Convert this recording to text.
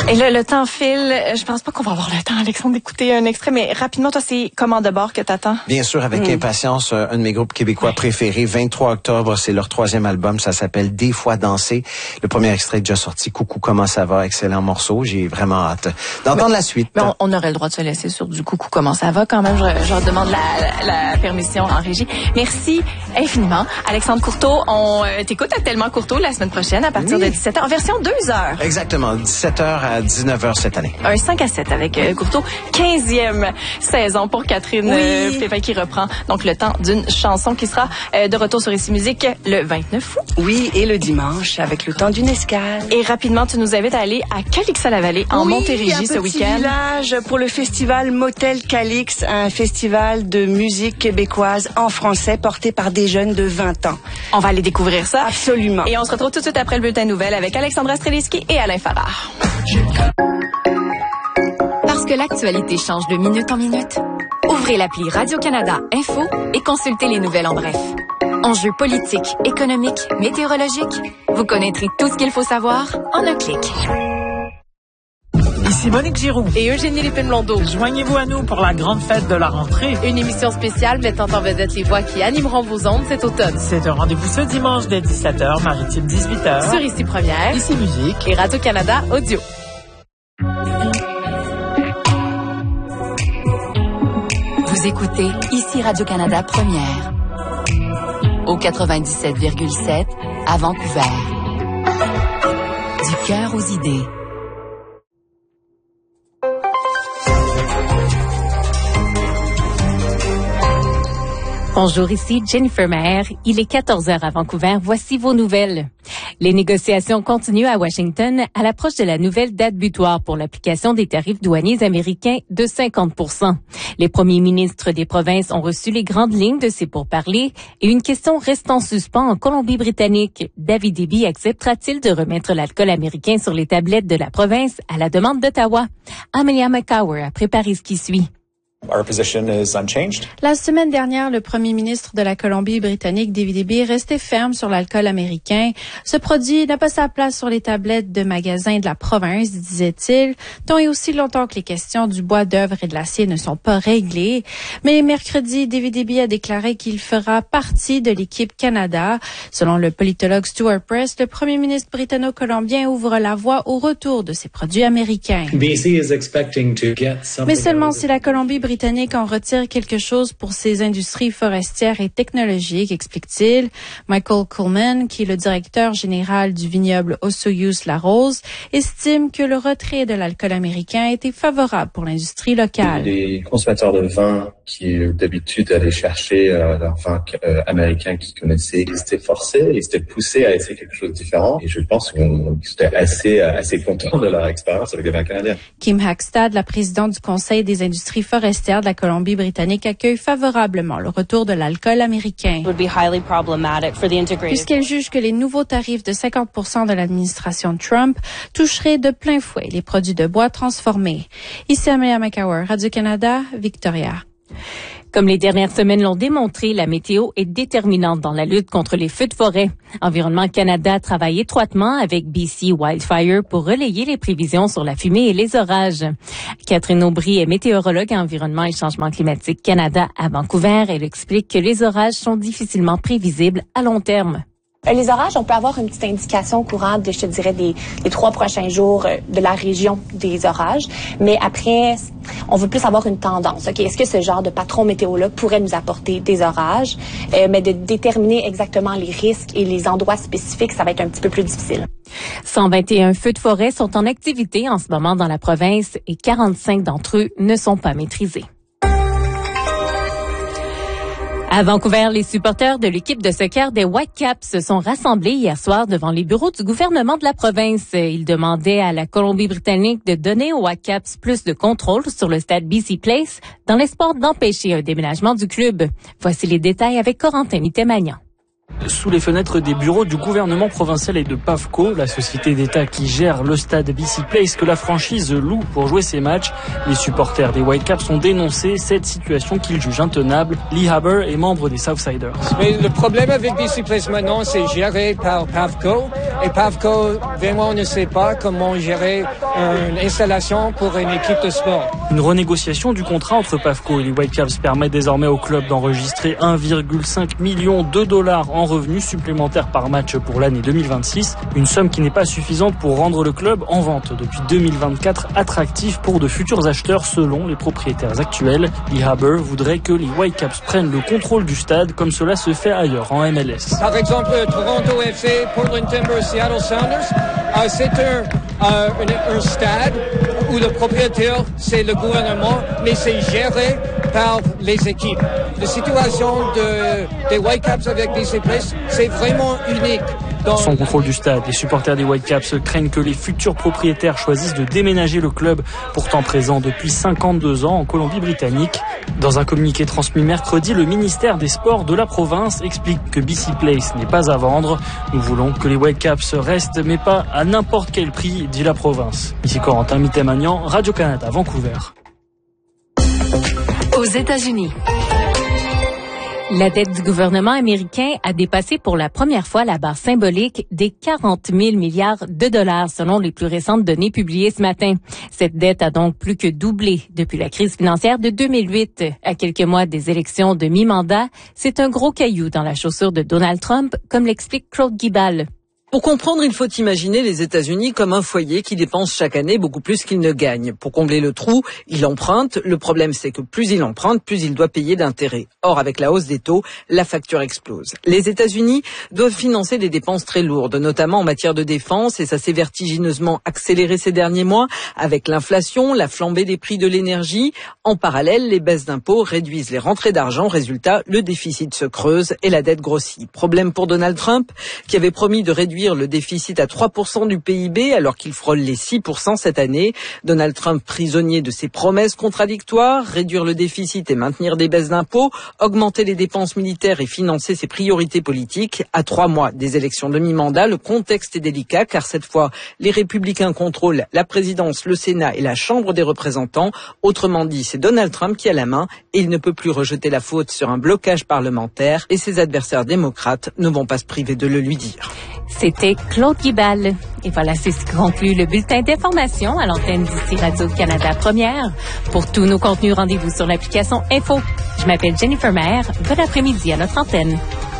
Et là, le temps file. Je pense pas qu'on va avoir le temps, Alexandre, d'écouter un extrait, mais rapidement, toi, c'est Commande de bord que t'attends? Bien sûr, avec impatience, un de mes groupes québécois préférés. 23 octobre, c'est leur 3e album. Ça s'appelle Des fois danser. Le premier extrait est déjà sorti. Coucou, comment ça va? Excellent morceau. J'ai vraiment hâte d'entendre la suite. Mais on aurait le droit de se laisser sur du coucou, comment ça va quand même. Je demande la permission en régie. Merci infiniment. Alexandre Courteau, on t'écoute à Tellement Courteau la semaine prochaine à partir de 17h, en version 2 heures. Exactement, 17h à 19h cette année. Un 5-7 avec Courteau. 15e saison pour Catherine Pépin qui reprend donc le temps d'une chanson qui sera de retour sur Ici Musique le 29 août. Oui, et le dimanche avec le temps d'une escale. Et rapidement, tu nous invites à aller à Calixa-la-Vallée en Montérégie ce week-end. Village pour le festival Motel Calix, un festival de musique québécoise en français porté par des jeunes de 20 ans. On va aller découvrir ça. Absolument. Et on se retrouve tout de suite après le bulletin de nouvelles avec Alexandra Streliski et Alain Farrar. Parce que l'actualité change de minute en minute, ouvrez l'appli Radio-Canada Info et consultez les nouvelles en bref. Enjeux politiques, économiques, météorologiques, vous connaîtrez tout ce qu'il faut savoir en un clic. Ici Monique Giroux et Eugénie Lépine-Blondeau. Joignez-vous à nous pour la grande fête de la rentrée. Une émission spéciale mettant en vedette les voix qui animeront vos ondes cet automne. C'est un rendez-vous ce dimanche dès 17h, maritime 18h. Sur Ici Première, Ici Musique et Radio-Canada Audio. Vous écoutez Ici Radio-Canada Première. Au 97,7 à Vancouver. Du cœur aux idées. Bonjour, ici Jennifer Maher. Il est 14h à Vancouver. Voici vos nouvelles. Les négociations continuent à Washington à l'approche de la nouvelle date butoir pour l'application des tarifs douaniers américains de 50%. Les premiers ministres des provinces ont reçu les grandes lignes de ces pourparlers et une question reste en suspens en Colombie-Britannique. David Eby acceptera-t-il de remettre l'alcool américain sur les tablettes de la province à la demande d'Ottawa? Amelia McCower a préparé ce qui suit. Our position is unchanged. La semaine dernière, le premier ministre de la Colombie-Britannique, David Eby, restait ferme sur l'alcool américain. Ce produit n'a pas sa place sur les tablettes de magasins de la province, disait-il, tant et aussi longtemps que les questions du bois d'œuvre et de l'acier ne sont pas réglées. Mais mercredi, David Eby a déclaré qu'il fera partie de l'équipe Canada. Selon le politologue Stuart Press, le premier ministre britanno-colombien ouvre la voie au retour de ces produits américains. Mais seulement si la Colombie-Britannique en retire quelque chose pour ses industries forestières et technologiques, explique-t-il. Michael Coleman, qui est le directeur général du vignoble Osoyoos-La-Rose, estime que le retrait de l'alcool américain a été favorable pour l'industrie locale. Les consommateurs de vin qui d'habitude allaient chercher leur vin américain qu'ils connaissaient, ils étaient forcés, ils étaient poussés à essayer quelque chose de différent. Et je pense qu'ils étaient assez contents de leur expérience avec les vins canadiens. Kim Hackstad, la présidente du Conseil des industries forestières de la Colombie-Britannique, accueille favorablement le retour de l'alcool américain. Puisqu'elle juge que les nouveaux tarifs de 50% de l'administration Trump toucheraient de plein fouet les produits de bois transformés. Ici Amelia McCower, Radio-Canada, Victoria. Comme les dernières semaines l'ont démontré, la météo est déterminante dans la lutte contre les feux de forêt. Environnement Canada travaille étroitement avec BC Wildfire pour relayer les prévisions sur la fumée et les orages. Catherine Aubry est météorologue à Environnement et Changement climatique Canada à Vancouver. Elle explique que les orages sont difficilement prévisibles à long terme. Les orages, on peut avoir une petite indication courante de, je te dirais, des 3 prochains jours de la région des orages. Mais après, on veut plus avoir une tendance. OK, est-ce que ce genre de patron météo-là pourrait nous apporter des orages? Mais de déterminer exactement les risques et les endroits spécifiques, ça va être un petit peu plus difficile. 121 feux de forêt sont en activité en ce moment dans la province et 45 d'entre eux ne sont pas maîtrisés. À Vancouver, les supporters de l'équipe de soccer des Whitecaps se sont rassemblés hier soir devant les bureaux du gouvernement de la province. Ils demandaient à la Colombie-Britannique de donner aux Whitecaps plus de contrôle sur le stade BC Place dans l'espoir d'empêcher un déménagement du club. Voici les détails avec Corentin Mittemagnan. Sous les fenêtres des bureaux du gouvernement provincial et de Pavco, la société d'État qui gère le stade BC Place que la franchise loue pour jouer ses matchs, les supporters des Whitecaps ont dénoncé cette situation qu'ils jugent intenable. Lee Haber est membre des Southsiders. Mais le problème avec BC Place maintenant, c'est géré par Pavco. Et Pavco, vraiment, ne sait pas comment gérer une installation pour une équipe de sport. Une renégociation du contrat entre Pavco et les Whitecaps permet désormais au club d'enregistrer 1,5 million de dollars en revenus supplémentaires par match pour l'année 2026. Une somme qui n'est pas suffisante pour rendre le club en vente depuis 2024 attractif pour de futurs acheteurs selon les propriétaires actuels. Lee Haber voudrait que les Whitecaps prennent le contrôle du stade comme cela se fait ailleurs en MLS. Par exemple, Toronto FC, Portland Timbers, Seattle Sounders, c'est un stade où le propriétaire, c'est le gouvernement, mais c'est géré par les équipes. La situation des Whitecaps avec BC Place, c'est vraiment unique. Sans contrôle du stade, les supporters des Whitecaps craignent que les futurs propriétaires choisissent de déménager le club, pourtant présent depuis 52 ans en Colombie-Britannique. Dans un communiqué transmis mercredi, le ministère des Sports de la province explique que BC Place n'est pas à vendre. Nous voulons que les Whitecaps restent, mais pas à n'importe quel prix, dit la province. Ici Corentin Mittemagnan, Radio-Canada, Vancouver. Aux États-Unis. La dette du gouvernement américain a dépassé pour la première fois la barre symbolique des 40 000 milliards de dollars selon les plus récentes données publiées ce matin. Cette dette a donc plus que doublé depuis la crise financière de 2008. À quelques mois des élections de mi-mandat, c'est un gros caillou dans la chaussure de Donald Trump, comme l'explique Claude Guibal. Pour comprendre, il faut imaginer les États-Unis comme un foyer qui dépense chaque année beaucoup plus qu'il ne gagne. Pour combler le trou, il emprunte. Le problème, c'est que plus il emprunte, plus il doit payer d'intérêts. Or, avec la hausse des taux, la facture explose. Les États-Unis doivent financer des dépenses très lourdes, notamment en matière de défense, et ça s'est vertigineusement accéléré ces derniers mois avec l'inflation, la flambée des prix de l'énergie. En parallèle, les baisses d'impôts réduisent les rentrées d'argent. Résultat, le déficit se creuse et la dette grossit. Problème pour Donald Trump, qui avait promis de réduire le déficit à 3% du PIB alors qu'il frôle les 6% cette année. Donald Trump prisonnier de ses promesses contradictoires, réduire le déficit et maintenir des baisses d'impôts, augmenter les dépenses militaires et financer ses priorités politiques. À 3 mois des élections de mi-mandat, le contexte est délicat car cette fois, les républicains contrôlent la présidence, le Sénat et la Chambre des représentants. Autrement dit, c'est Donald Trump qui a la main et il ne peut plus rejeter la faute sur un blocage parlementaire et ses adversaires démocrates ne vont pas se priver de le lui dire. C'était Claude Guibal. Et voilà, c'est ce qui conclut le bulletin d'information à l'antenne d'ici Radio-Canada Première. Pour tous nos contenus, rendez-vous sur l'application Info. Je m'appelle Jennifer Maher. Bon après-midi à notre antenne.